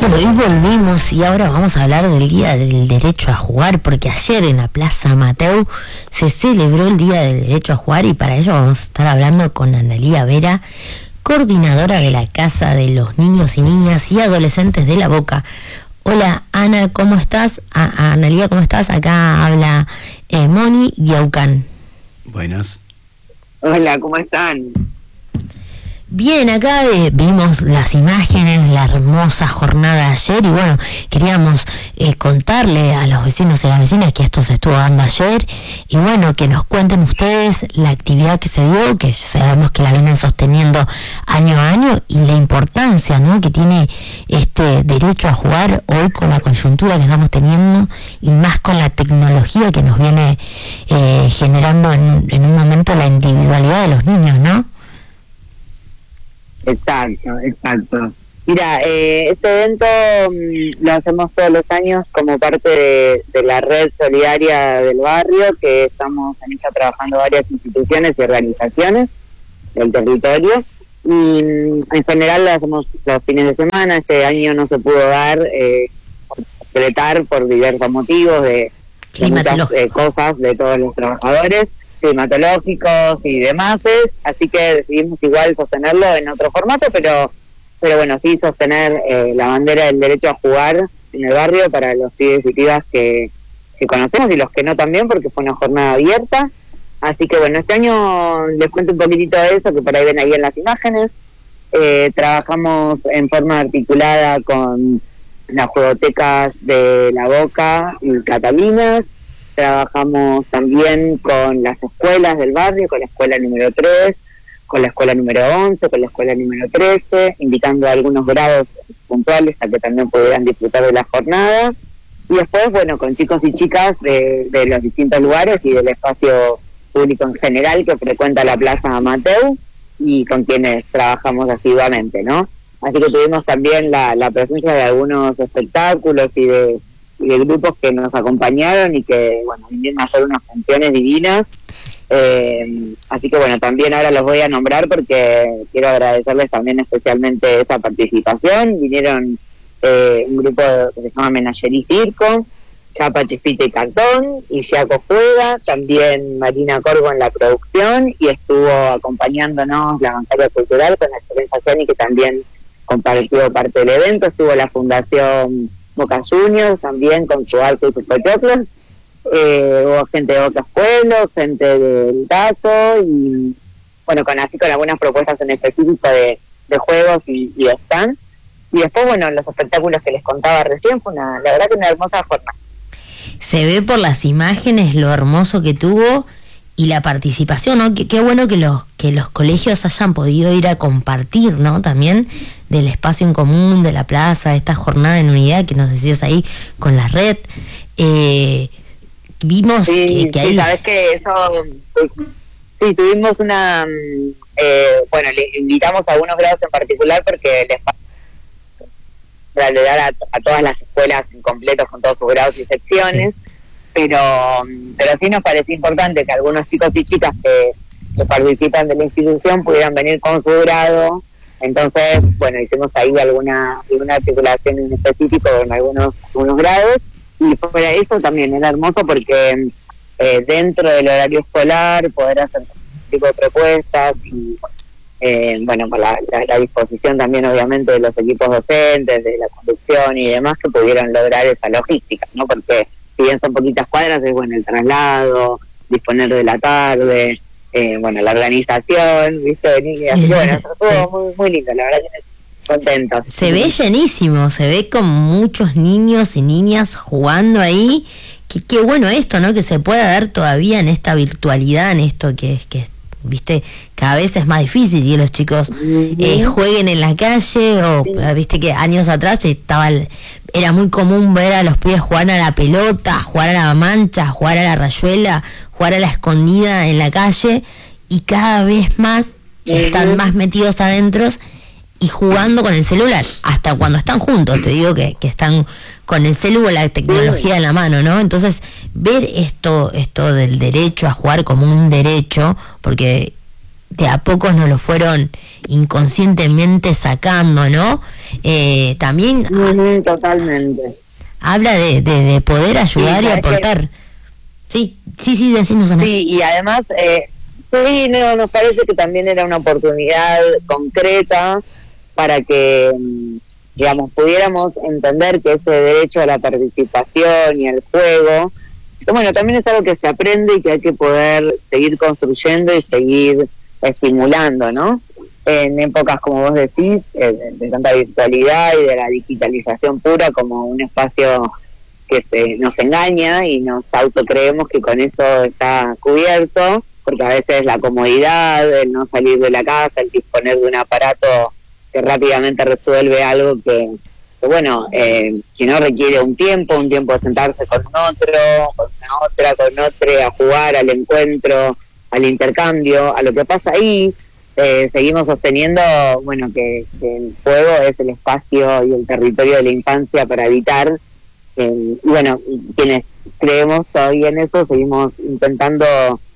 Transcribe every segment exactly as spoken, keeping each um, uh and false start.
Bueno, hoy volvimos y ahora vamos a hablar del Día del Derecho a Jugar, porque ayer en la Plaza Mateu se celebró el Día del Derecho a Jugar y para ello vamos a estar hablando con Analía Vera, coordinadora de la Casa de los Niños y Niñas y Adolescentes de La Boca. Hola Ana, ¿cómo estás? A, Analía, ¿cómo estás? Acá habla eh, Moni Guiaucán. Buenas. Hola, ¿cómo están? Bien, acá eh, vimos las imágenes, la hermosa jornada de ayer y bueno, queríamos eh, contarle a los vecinos y las vecinas que esto se estuvo dando ayer y bueno, que nos cuenten ustedes la actividad que se dio, que sabemos que la vienen sosteniendo año a año y la importancia, ¿no?, que tiene este derecho a jugar hoy con la coyuntura que estamos teniendo y más con la tecnología que nos viene eh, generando en, en un momento la individualidad de los niños, ¿no? Exacto, exacto. Mira, eh, este evento mmm, lo hacemos todos los años como parte de, de la red solidaria del barrio, que estamos en ella trabajando varias instituciones y organizaciones del territorio. Y mmm, en general lo hacemos los fines de semana. Este año no se pudo dar, eh, completar por diversos motivos de, de muchas eh, cosas de todos los trabajadores climatológicos y demás, así que decidimos igual sostenerlo en otro formato, pero pero bueno, sí sostener eh, la bandera del derecho a jugar en el barrio para los pibes y pibas que, que conocemos y los que no también, porque fue una jornada abierta. Así que bueno, este año les cuento un poquitito de eso, que por ahí ven ahí en las imágenes. Eh, trabajamos en forma articulada con las juegotecas de La Boca y Catalinas. Trabajamos también con las escuelas del barrio, con la escuela número tres, con la escuela número once, con la escuela número trece, invitando a algunos grados puntuales a que también pudieran disfrutar de la jornada. Y después, bueno, con chicos y chicas de, de los distintos lugares y del espacio público en general que frecuenta la Plaza Mateu y con quienes trabajamos asiduamente, ¿no? Así que tuvimos también la, la presencia de algunos espectáculos y de... y de grupos que nos acompañaron y que, bueno, vinieron a hacer unas funciones divinas. Eh, así que, bueno, también ahora los voy a nombrar porque quiero agradecerles también especialmente esa participación. Vinieron eh, un grupo que se llama Menagerie Circo, Chapa, Chispita y Cartón, y Giaco Juega, también Marina Corvo en la producción, y estuvo acompañándonos la bancaria cultural con la experiencia y que también compartió parte del evento. Estuvo la Fundación Boca Juniors también con su arco y sus pochoclos, eh, hubo gente de otros pueblos, gente del Tazo y bueno, con así con algunas propuestas en específico de, de juegos y, y stand. Y después, bueno, los espectáculos que les contaba recién, fue una, la verdad que una hermosa jornada. Se ve por las imágenes lo hermoso que tuvo y la participación, ¿no? Qué, qué bueno que los que los colegios hayan podido ir a compartir, ¿no? También del espacio en común, de la plaza, de esta jornada en unidad que nos decías ahí con la red. Eh, vimos sí, que, que sí, hay... sabes que eso... Sí, tuvimos una... Eh, bueno, le invitamos a algunos grados en particular porque les para dar a, a todas las escuelas en completo con todos sus grados y secciones. Sí. Pero pero sí nos parece importante que algunos chicos y chicas que, que participan de la institución pudieran venir con su grado. Entonces, bueno, hicimos ahí alguna, alguna articulación en específico en algunos, algunos grados. Y fuera de eso también era hermoso porque eh, dentro del horario escolar poder hacer este tipo de propuestas y eh, bueno, con la, la, la disposición también obviamente de los equipos docentes, de la conducción y demás que pudieran lograr esa logística, ¿no? Porque si bien son poquitas cuadras, es bueno el traslado, disponer de la tarde, eh, bueno, la organización, ¿viste? Así que bueno, estuvo sí. muy, muy lindo, la verdad que contento. Se ve llenísimo, se ve con muchos niños y niñas jugando ahí. Qué, qué bueno esto, ¿no? Que se pueda dar todavía en esta virtualidad, en esto que es que viste, cada vez es más difícil que los chicos uh-huh. eh, jueguen en la calle o sí. viste que años atrás estaba el, era muy común ver a los pibes jugar a la pelota, jugar a la mancha, jugar a la rayuela, jugar a la escondida en la calle y cada vez más uh-huh. están más metidos adentro y jugando con el celular, hasta cuando están juntos, te digo que, que están con el celular, la tecnología uh-huh. en la mano, ¿no? Entonces, ver esto esto del derecho a jugar como un derecho, porque de a poco nos lo fueron inconscientemente sacando, ¿no? Eh, también uh-huh, totalmente habla de, de, de poder ayudar sí, y aportar. Que... Sí, sí, sí, decimos. Ana. Sí, y además, eh, sí, no, nos parece que también era una oportunidad concreta para que, digamos, pudiéramos entender que ese derecho a la participación y al juego, que, bueno, también es algo que se aprende y que hay que poder seguir construyendo y seguir estimulando, ¿no? En épocas, como vos decís, de, de tanta virtualidad y de la digitalización pura como un espacio que se nos engaña y nos autocreemos que con eso está cubierto, porque a veces la comodidad, el no salir de la casa, el disponer de un aparato que rápidamente resuelve algo que, que bueno, eh, que no requiere un tiempo, un tiempo de sentarse con otro, con una otra, con otra, a jugar, al encuentro, al intercambio, a lo que pasa ahí. Eh, seguimos sosteniendo, bueno, que, que el juego es el espacio y el territorio de la infancia para evitar, eh, y bueno, quienes creemos todavía en eso, seguimos intentando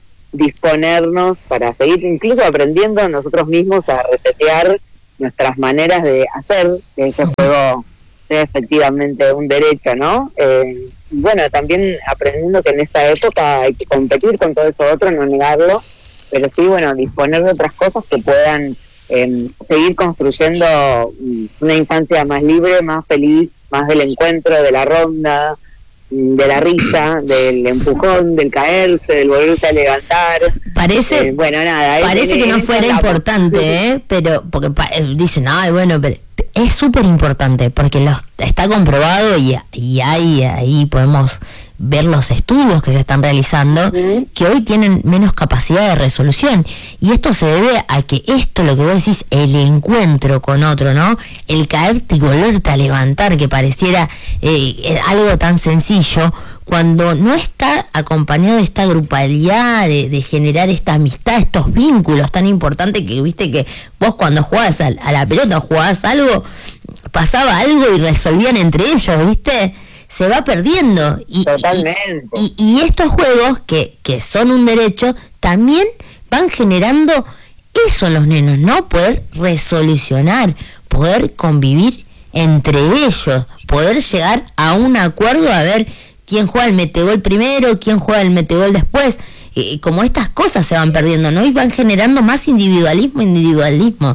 disponernos para seguir incluso aprendiendo nosotros mismos a resetear nuestras maneras de hacer que ese juego sea efectivamente un derecho, ¿no? Eh, bueno, también aprendiendo que en esta época hay que competir con todo eso otro, no negarlo, pero sí, bueno, disponer de otras cosas que puedan eh, seguir construyendo una infancia más libre, más feliz, más del encuentro, de la ronda, de la risa, del empujón, del caerse, del volverse a levantar. Parece, eh, bueno, nada. Parece es, que no fuera importante, ¿eh? Pero, porque pa, dicen, ay, bueno, pero es súper importante, porque los, está comprobado y, y hay, ahí podemos ver los estudios que se están realizando, uh-huh. que hoy tienen menos capacidad de resolución, y esto se debe a que esto, lo que vos decís, el encuentro con otro, ¿no? El caerte y volverte a levantar, que pareciera eh, algo tan sencillo, cuando no está acompañado de esta grupalidad, de, de generar esta amistad, estos vínculos tan importantes, que viste que vos cuando jugabas a, a la pelota, jugabas algo, pasaba algo y resolvían entre ellos, ¿viste? Se va perdiendo. Y, Totalmente. Y, y, y estos juegos, que, que son un derecho, también van generando eso en los nenos, ¿no? Poder resolucionar, poder convivir entre ellos, poder llegar a un acuerdo, a ver quién juega el metegol primero, quién juega el metegol después. Y como estas cosas se van perdiendo, ¿no? Y van generando más individualismo, individualismo.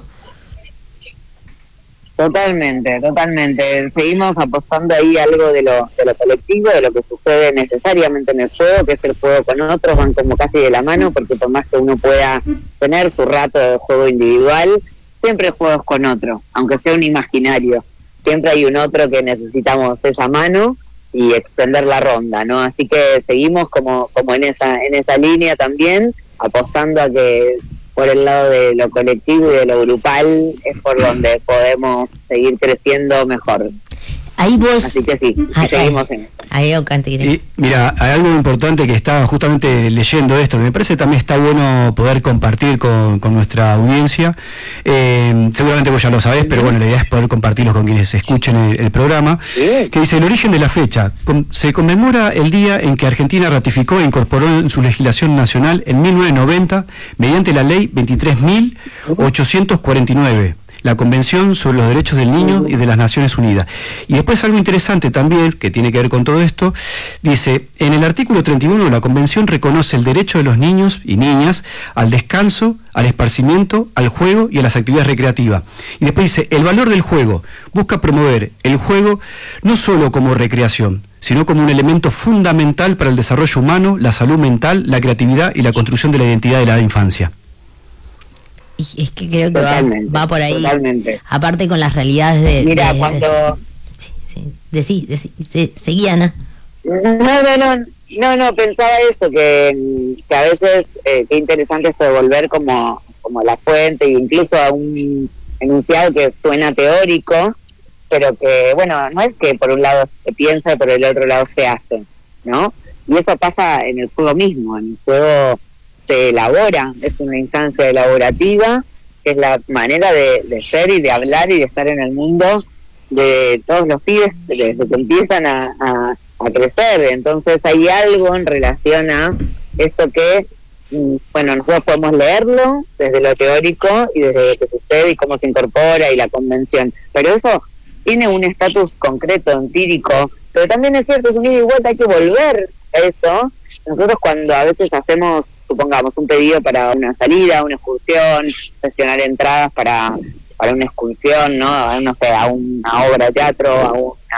Totalmente, totalmente. Seguimos apostando ahí algo de lo, de lo colectivo, de lo que sucede necesariamente en el juego, que es el juego con otros, van como casi de la mano, porque por más que uno pueda tener su rato de juego individual, siempre juegos con otro, aunque sea un imaginario. Siempre hay un otro que necesitamos esa mano y extender la ronda, ¿no? Así que seguimos como, como en esa, en esa línea también, apostando a que por el lado de lo colectivo y de lo grupal es por donde podemos seguir creciendo mejor. Ahí vos... Así que sí, ahí, seguimos en esto. Ahí, y, mira, hay algo importante que estaba justamente leyendo esto, que me parece también está bueno poder compartir con, con nuestra audiencia. Eh, seguramente vos ya lo sabés, pero bueno, la idea es poder compartirlo con quienes escuchen el, el programa. ¿Sí? Que dice, el origen de la fecha. Com, se conmemora el día en que Argentina ratificó e incorporó en su legislación nacional en mil novecientos noventa, mediante la ley veintitrés mil ochocientos cuarenta y nueve. La Convención sobre los Derechos del Niño y de las Naciones Unidas. Y después algo interesante también, que tiene que ver con todo esto, dice, en el artículo treinta y uno la Convención reconoce el derecho de los niños y niñas al descanso, al esparcimiento, al juego y a las actividades recreativas. Y después dice, el valor del juego busca promover el juego no solo como recreación, sino como un elemento fundamental para el desarrollo humano, la salud mental, la creatividad y la construcción de la identidad de la infancia. Y es que creo que va, va por ahí. Totalmente. Aparte con las realidades de... Mira, de, cuando... De, sí, sí, decí, decí, se, seguí, Ana. No, no, no, no, no, pensaba eso, que, que a veces eh, qué interesante esto de volver como, como la fuente, e incluso a un enunciado que suena teórico, pero que, bueno, no es que por un lado se piensa y por el otro lado se hace, ¿no? Y eso pasa en el juego mismo, en el juego... se elabora, es una instancia elaborativa, que es la manera de, de ser y de hablar y de estar en el mundo de todos los pibes desde que empiezan a, a, a crecer. Entonces hay algo en relación a esto que y bueno, nosotros podemos leerlo desde lo teórico y desde lo que sucede y cómo se incorpora y la convención, pero eso tiene un estatus concreto, empírico, pero también es cierto, es un ida y vuelta, hay que volver a eso. Nosotros cuando a veces hacemos, supongamos, un pedido para una salida, una excursión, gestionar entradas para, para una excursión, ¿no? No sé, a una obra de teatro, a una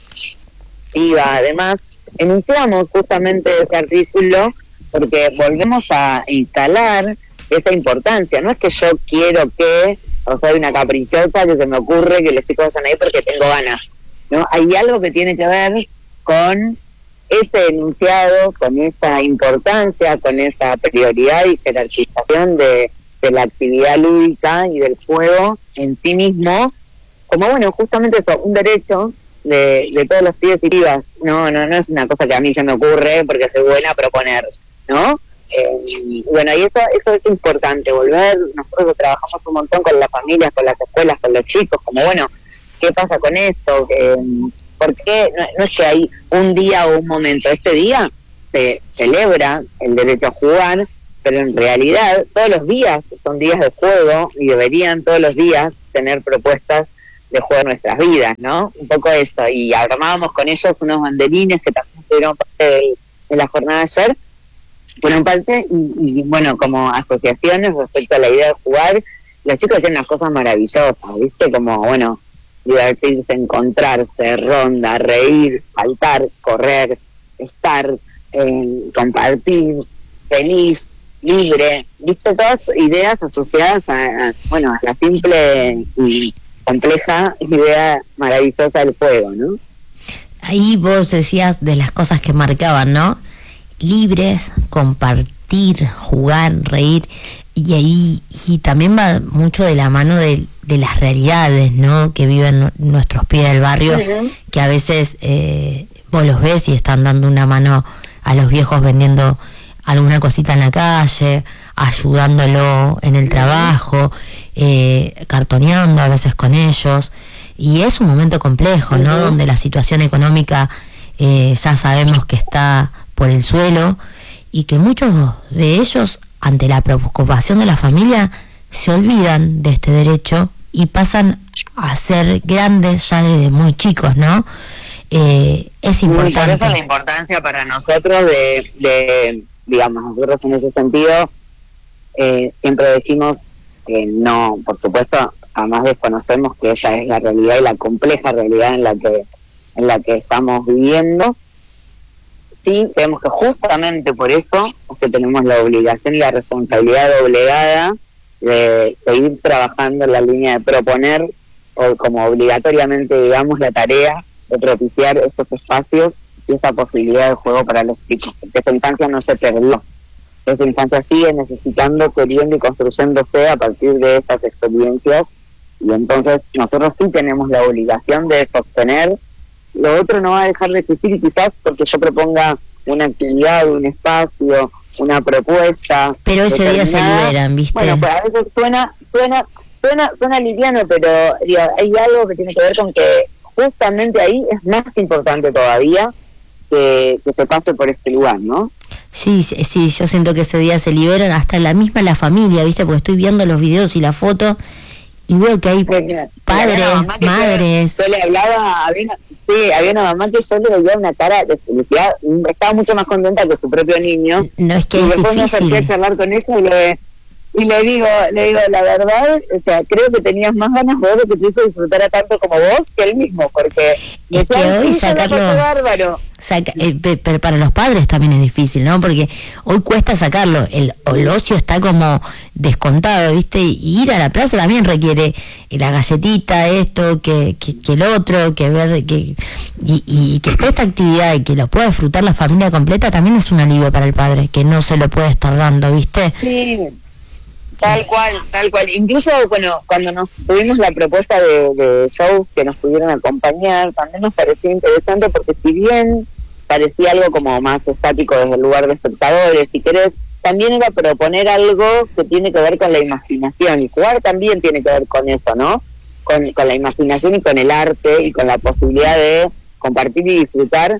iba, además, enunciamos justamente ese artículo porque volvemos a instalar esa importancia. No es que yo quiero que, o soy una caprichosa que se me ocurre que los chicos vayan ahí porque tengo ganas, ¿no? Hay algo que tiene que ver con ese enunciado, con esa importancia, con esa prioridad y jerarquización de, de la actividad lúdica y del juego en sí mismo, como bueno, justamente eso, un derecho de, de todos los pibes y pibas. No, no, no es una cosa que a mí se me ocurre porque soy buena a proponer, ¿no? Eh, bueno, y eso, eso es importante, volver. Nosotros trabajamos un montón con las familias, con las escuelas, con los chicos, como bueno, ¿qué pasa con esto? Eh, ¿Por qué? No, no es que hay un día o un momento. Este día se celebra el derecho a jugar, pero en realidad todos los días son días de juego y deberían todos los días tener propuestas de juego en nuestras vidas, ¿no? Un poco eso. Y armábamos con ellos unos banderines que también fueron parte de, de la jornada de ayer, fueron parte, y, y bueno, como asociaciones respecto a la idea de jugar, los chicos hacían unas cosas maravillosas, ¿viste? Como, bueno, divertirse, encontrarse, ronda, reír, saltar, correr, estar, eh, compartir, feliz, libre, ¿viste? Todas ideas asociadas a, a, bueno, a la simple y compleja idea maravillosa del juego, ¿no? Ahí vos decías de las cosas que marcaban, ¿no? Libres, compartir, jugar, reír, y ahí y también va mucho de la mano de, de las realidades, ¿no? Que viven nuestros pibes del barrio, uh-huh. que a veces eh, vos los ves y están dando una mano a los viejos vendiendo alguna cosita en la calle, ayudándolo en el trabajo, eh, cartoneando a veces con ellos, y es un momento complejo, ¿no? Uh-huh. Donde la situación económica eh, ya sabemos que está por el suelo, y que muchos de ellos, ante la preocupación de la familia, se olvidan de este derecho y pasan a ser grandes ya desde muy chicos, ¿no? Eh, es importante. Por eso la importancia para nosotros de, de digamos, nosotros en ese sentido eh, siempre decimos que no, por supuesto, jamás desconocemos que esa es la realidad y la compleja realidad en la que en la que estamos viviendo. Sí, creemos que justamente por eso es que tenemos la obligación y la responsabilidad doblegada de seguir trabajando en la línea de proponer, o como obligatoriamente, digamos, la tarea de propiciar estos espacios y esa posibilidad de juego para los chicos, porque esa infancia no se perdió. Esa infancia sigue necesitando, queriendo y construyéndose a partir de estas experiencias, y entonces nosotros sí tenemos la obligación de sostener. Lo otro no va a dejar de existir, y quizás porque yo proponga una actividad, un espacio, una propuesta. Pero ese día se liberan, ¿viste? Bueno, pues a veces suena, suena, suena, suena liviano, pero digo, hay algo que tiene que ver con que justamente ahí es más importante todavía que, que se pase por este lugar, ¿no? Sí, sí, sí, yo siento que ese día se liberan hasta la misma la familia, ¿viste? Porque estoy viendo los videos y la foto y veo que hay padres, madres. Yo, yo le hablaba, había una, sí, había una mamá que yo le veía una cara de felicidad, estaba mucho más contenta que su propio niño. No, es que y es después difícil. me acerqué a charlar con ella y le, y le digo, le digo, la verdad, o sea, creo que tenías más ganas vos de que tu hijo disfrutara tanto como vos que él mismo, porque es que hoy sacarlo, bárbaro. Saca, eh, pero para los padres también es difícil, ¿no? Porque hoy cuesta sacarlo, el, el ocio está como descontado, ¿viste? Y ir a la plaza también requiere la galletita, esto, que, que, que el otro, que, que y, y que esté esta actividad y que lo pueda disfrutar la familia completa también es un alivio para el padre, que no se lo puede estar dando, ¿viste? Sí. Tal cual, tal cual. Incluso, bueno, cuando nos tuvimos la propuesta de, de shows que nos pudieron acompañar, también nos pareció interesante porque si bien parecía algo como más estático desde el lugar de espectadores, si querés, también era proponer algo que tiene que ver con la imaginación, y jugar también tiene que ver con eso, ¿no? Con, con la imaginación y con el arte y con la posibilidad de compartir y disfrutar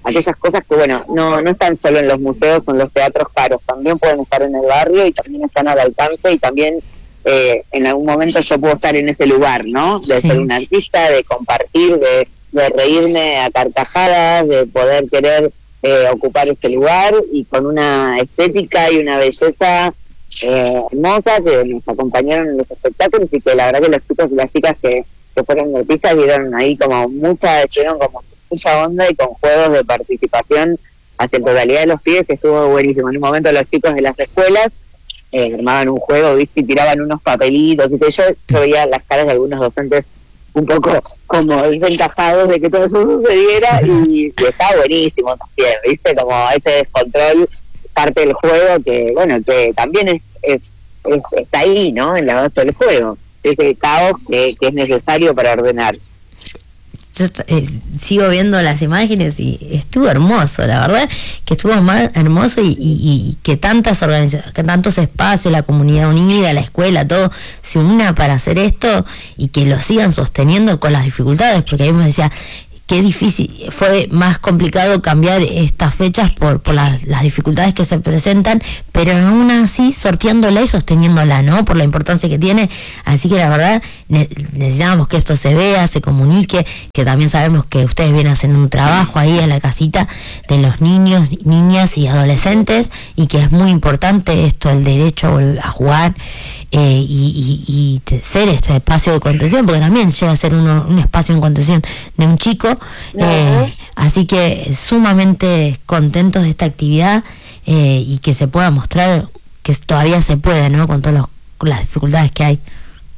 aquellas cosas que, bueno, no no están solo en los museos o en los teatros caros, también pueden estar en el barrio y también están al alcance y también eh, en algún momento yo puedo estar en ese lugar, ¿no? De sí. ser un artista, de compartir, de, de reírme a carcajadas, de poder querer eh, ocupar este lugar y con una estética y una belleza eh, hermosa que nos acompañaron en los espectáculos y que la verdad que los chicos y las chicas que, que fueron artistas vieron ahí como mucha, estuvieron como mucha onda y con juegos de participación hacia la totalidad de los pibes, que estuvo buenísimo. En un momento los chicos de las escuelas eh, armaban un juego, ¿viste? Y tiraban unos papelitos, y yo, yo veía las caras de algunos docentes un poco como desventajados de que todo eso sucediera y, y estaba buenísimo también, ¿viste? Como ese descontrol, parte del juego que, bueno, que también es, es, es está ahí, ¿no? En la base del juego, ese caos que, que es necesario para ordenar. Yo eh, sigo viendo las imágenes y estuvo hermoso, la verdad que estuvo más hermoso y, y, y que tantas organizaciones, que tantos espacios, la comunidad unida, la escuela, todo se una para hacer esto y que lo sigan sosteniendo con las dificultades, porque ahí me decía qué difícil, fue más complicado cambiar estas fechas por, por las, las dificultades que se presentan, pero aún así sorteándola y sosteniéndola, ¿no? Por la importancia que tiene. Así que la verdad ne- necesitamos que esto se vea, se comunique, que también sabemos que ustedes vienen haciendo un trabajo ahí en la casita de los niños, niñas y adolescentes, y que es muy importante esto, el derecho a jugar eh, y, y, y ser este espacio de contención, porque también llega a ser uno, un espacio de contención de un chico. Eh, así que sumamente contentos de esta actividad eh, y que se pueda mostrar que todavía se puede, ¿no? Con todas los, con las dificultades que hay.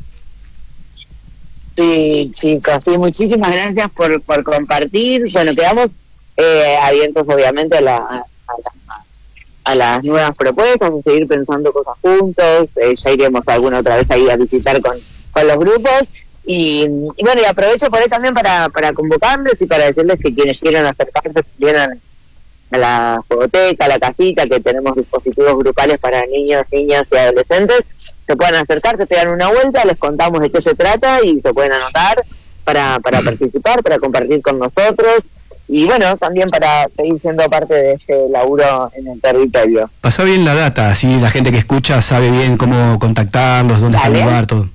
Sí, chicos, sí, muchísimas gracias por, por compartir. Bueno, quedamos eh, abiertos obviamente a, la, a, la, a las nuevas propuestas, a seguir pensando cosas juntos. Eh, ya iremos alguna otra vez ahí a visitar con, con los grupos. Y, y bueno, y aprovecho por ahí también para, para convocarles y para decirles que quienes quieran acercarse, quieran a la jugoteca, a la casita, que tenemos dispositivos grupales para niños, niñas y adolescentes, se puedan acercar, se pegan una vuelta, les contamos de qué se trata y se pueden anotar para, para participar, para compartir con nosotros y bueno, también para seguir siendo parte de este laburo en el territorio. Pasa bien la data, así la gente que escucha sabe bien cómo contactarlos, dónde está el lugar, todo.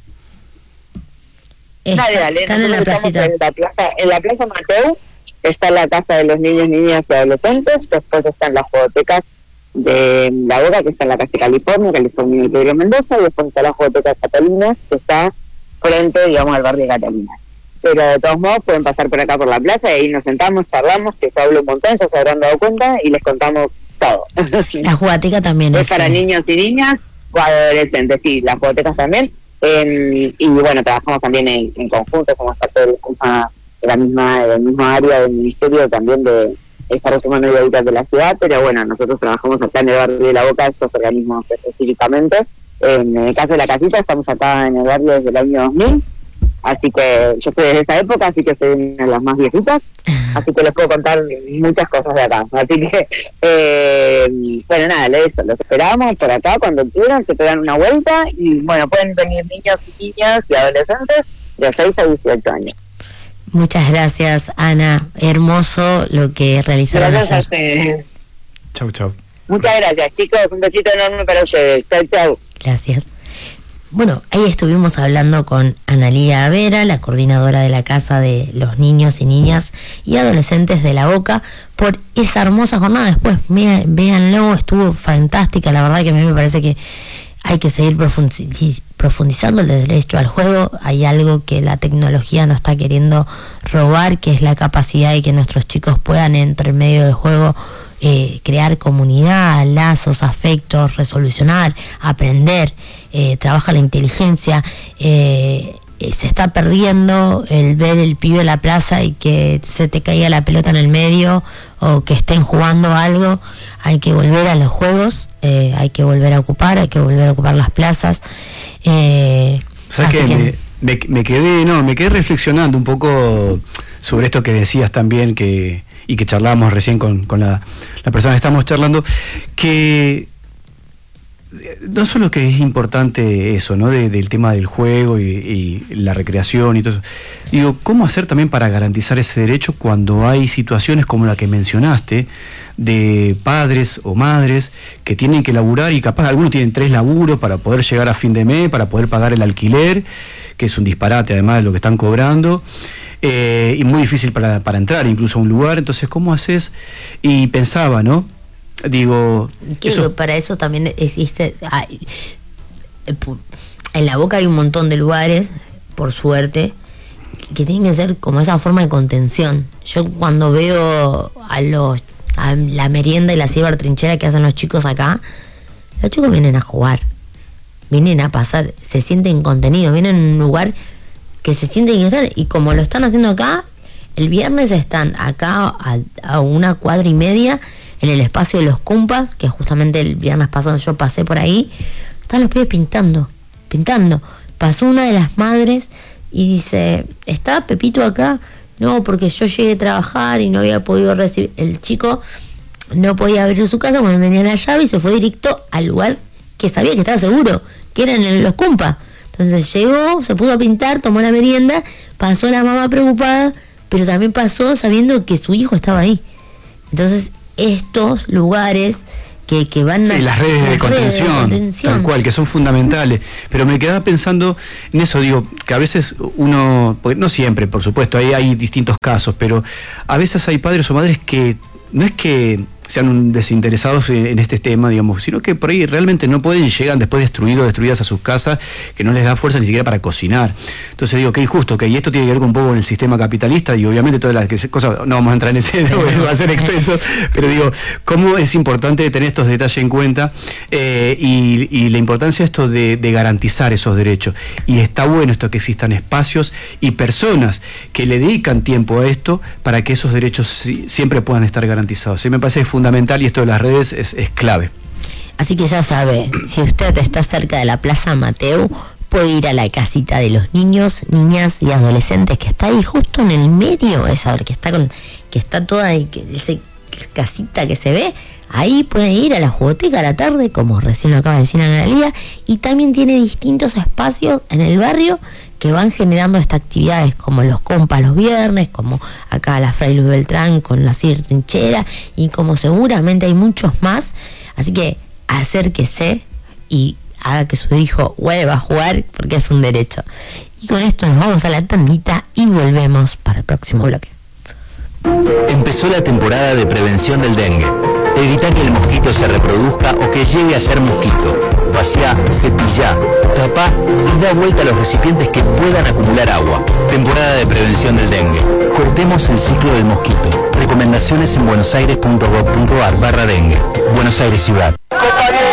Está, dale, dale. Están en la placita. En la plaza, en la plaza Mateu está la casa de los niños, niñas y adolescentes, después están las jugotecas de La Boca, que está en la calle California, California y Pedro Mendoza, y después está la jugoteca Catalina, que está frente, digamos, al barrio de Catalina. Pero de todos modos pueden pasar por acá por la plaza y ahí nos sentamos, charlamos, que se habla un montón, ya se habrán dado cuenta, y les contamos todo. La jugoteca también es, es para niños y niñas o adolescentes, sí, las jugotecas también. Eh, y bueno, trabajamos también en, en conjunto, somos parte de la, de la misma del mismo área del Ministerio también de Desarrollo Humano y Hábitat de la ciudad, pero bueno, nosotros trabajamos acá en el barrio de La Boca, estos organismos específicamente. En el caso de la casita, estamos acá en el barrio desde el año dos mil, así que yo estoy desde esa época, así que soy una de las más viejitas, así que les puedo contar muchas cosas de acá. Así que, eh, bueno, nada, eso, los esperamos por acá cuando quieran, que te dan una vuelta y, bueno, pueden venir niños y niñas y adolescentes de seis a dieciocho años. Muchas gracias, Ana. Hermoso lo que realizaron gracias ayer. A ustedes. Chau, chau. Muchas gracias, chicos. Un besito enorme para ustedes. Chau, chau. Gracias. Bueno, ahí estuvimos hablando con Analía Vera, la coordinadora de la Casa de los Niños y Niñas y Adolescentes de La Boca, por esa hermosa jornada. Después, véanlo, estuvo fantástica. La verdad que a mí me parece que hay que seguir profundizando el derecho al juego. Hay algo que la tecnología no está queriendo robar, que es la capacidad de que nuestros chicos puedan, entre medio del juego, eh, crear comunidad, lazos, afectos, resolucionar, aprender, eh, trabaja la inteligencia. Eh, se está perdiendo el ver el pibe en la plaza y que se te caiga la pelota en el medio o que estén jugando algo. Hay que volver a los juegos, eh, hay que volver a ocupar, hay que volver a ocupar las plazas. Eh, ¿Sabes qué? Que... Me, me, me quedé, no, me quedé reflexionando un poco sobre esto que decías también, que y que charlábamos recién con, con la, la persona que estamos charlando, que no solo que es importante eso, ¿no? De, del tema del juego y, y la recreación y todo eso. Digo, ¿cómo hacer también para garantizar ese derecho cuando hay situaciones como la que mencionaste, de padres o madres que tienen que laburar y capaz algunos tienen tres laburos para poder llegar a fin de mes, para poder pagar el alquiler, que es un disparate además de lo que están cobrando, eh, y muy difícil para, para entrar incluso a un lugar? Entonces, ¿cómo haces? Y pensaba, ¿no? Digo, eso, para eso también existe, ay, en La Boca hay un montón de lugares, por suerte, que tienen que ser como esa forma de contención. Yo cuando veo a los a la merienda y la cibertrinchera que hacen los chicos acá, los chicos vienen a jugar, vienen a pasar, se sienten contenidos, vienen a un lugar que se sienten que están, y como lo están haciendo acá, el viernes están acá a, a una cuadra y media en el espacio de los Cumpas, que justamente el viernes pasado yo pasé por ahí, están los pibes pintando, pintando. Pasó una de las madres y dice, ¿está Pepito acá? No, porque yo llegué a trabajar y no había podido recibir. El chico no podía abrir su casa cuando tenía la llave y se fue directo al lugar que sabía que estaba seguro, que eran en los Cumpas. Entonces llegó, se puso a pintar, tomó la merienda, pasó la mamá preocupada, pero también pasó sabiendo que su hijo estaba ahí. Entonces, estos lugares que, que van sí, a... las redes, las de, contención, redes de contención, tal cual, que son fundamentales. Pero me quedaba pensando en eso, digo, que a veces uno, porque no siempre, por supuesto, hay, hay distintos casos, pero a veces hay padres o madres que no es que sean desinteresados en este tema, digamos, sino que por ahí realmente no pueden y llegan después destruidos, destruidas a sus casas, que no les da fuerza ni siquiera para cocinar. Entonces digo, qué injusto, que y esto tiene que ver con un poco con el sistema capitalista, y obviamente todas las cosas, no vamos a entrar en ese, no, eso va a ser extenso, pero digo, cómo es importante tener estos detalles en cuenta, eh, y, y la importancia de esto de, de garantizar esos derechos. Y está bueno esto que existan espacios y personas que le dedican tiempo a esto para que esos derechos si, siempre puedan estar garantizados. Sí, me parece fundamental, y esto de las redes es, es clave. Así que ya sabe, si usted está cerca de la Plaza Mateu, puede ir a la casita de los niños, niñas y adolescentes que está ahí justo en el medio, esa que está con, que está toda ahí, que, esa casita que se ve, ahí puede ir a la jugoteca a la tarde, como recién lo acaba de decir Analía, y también tiene distintos espacios en el barrio que van generando estas actividades, como los compas los viernes, como acá la Fray Luis Beltrán con la cibertrinchera, y como seguramente hay muchos más. Así que acérquese y haga que su hijo vuelva a jugar, porque es un derecho. Y con esto nos vamos a la tandita y volvemos para el próximo bloque. Empezó la temporada de prevención del dengue. Evita que el mosquito se reproduzca o que llegue a ser mosquito. Vacía, cepilla, tapa y da vuelta a los recipientes que puedan acumular agua. Temporada de prevención del dengue. Cortemos el ciclo del mosquito. Recomendaciones en buenosaires punto gov punto ar barra dengue. Buenos Aires Ciudad.